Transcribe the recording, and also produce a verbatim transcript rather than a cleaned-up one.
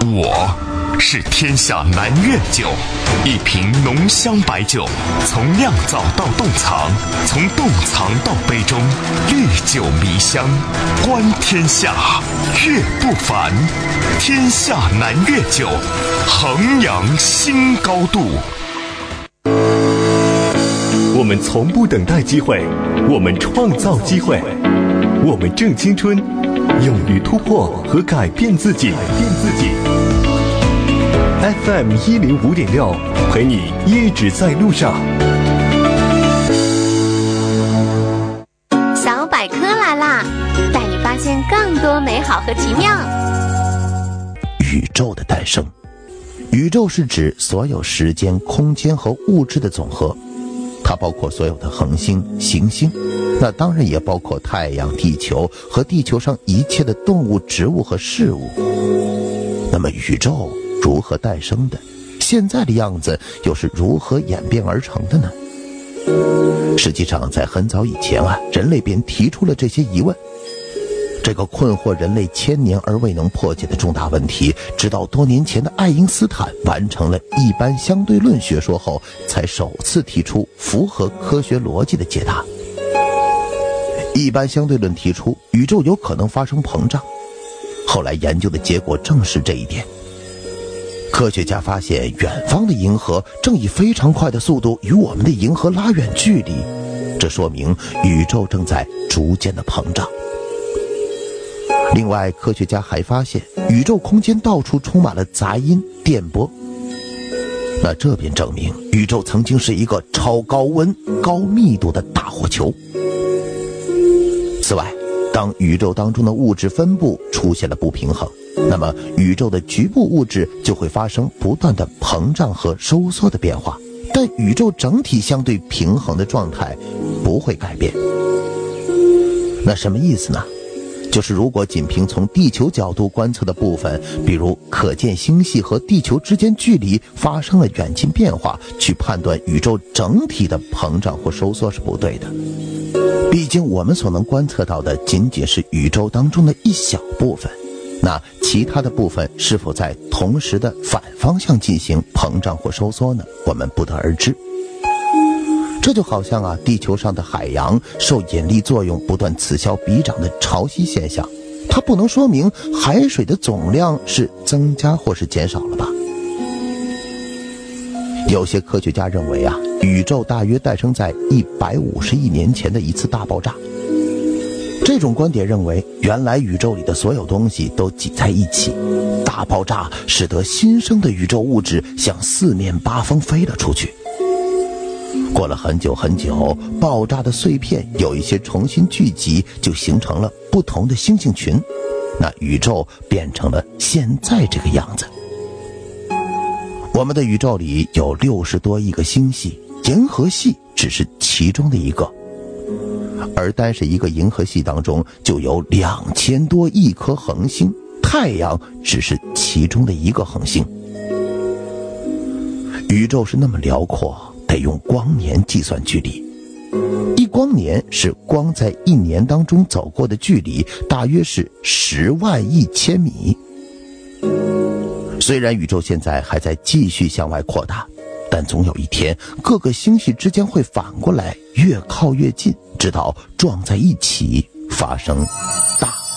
我是天下南岳酒，一瓶浓香白酒，从酿造到冻藏，从冻藏到杯中，历久弥香，观天下，岳不凡。天下南岳酒，衡阳新高度。 我们从不等待机会，我们创造机会，我们正青春，勇于突破和改变自己。改变自己。F M 一零五点六，陪你一直在路上。 小百科来啦，带你发现更多美好和奇妙。 宇宙的诞生，宇宙是指所有时间、空间和物质的总和，它包括所有的恒星、行星，那当然也包括太阳、地球和地球上一切的动物、植物和事物。那么宇宙如何诞生的？现在的样子又是如何演变而成的呢？实际上在很早以前啊，人类便提出了这些疑问。这个困惑人类千年而未能破解的重大问题，直到多年前的爱因斯坦完成了一般相对论学说后，才首次提出符合科学逻辑的解答。一般相对论提出宇宙有可能发生膨胀，后来研究的结果证实这一点。科学家发现远方的银河正以非常快的速度与我们的银河拉远距离，这说明宇宙正在逐渐的膨胀。另外，科学家还发现宇宙空间到处充满了杂音、电波，那这便证明宇宙曾经是一个超高温、高密度的大火球。此外，当宇宙当中的物质分布出现了不平衡，那么宇宙的局部物质就会发生不断的膨胀和收缩的变化，但宇宙整体相对平衡的状态不会改变。那什么意思呢？就是如果仅凭从地球角度观测的部分，比如可见星系和地球之间距离发生了远近变化，去判断宇宙整体的膨胀或收缩是不对的。毕竟我们所能观测到的仅仅是宇宙当中的一小部分，那其他的部分是否在同时的反方向进行膨胀或收缩呢？我们不得而知。这就好像啊，地球上的海洋受引力作用不断此消彼长的潮汐现象，它不能说明海水的总量是增加或是减少了吧？有些科学家认为啊，宇宙大约诞生在一百五十亿年前的一次大爆炸。这种观点认为，原来宇宙里的所有东西都挤在一起，大爆炸使得新生的宇宙物质向四面八方飞了出去。过了很久很久，爆炸的碎片有一些重新聚集，就形成了不同的星星群，那宇宙变成了现在这个样子。我们的宇宙里有六十多亿个星系，银河系只是其中的一个，而单是一个银河系当中就有两千多亿颗恒星，太阳只是其中的一个恒星。宇宙是那么辽阔，得用光年计算距离。一光年是光在一年当中走过的距离，大约是十万亿千米。虽然宇宙现在还在继续向外扩大，但总有一天各个星系之间会反过来越靠越近，直到撞在一起发生大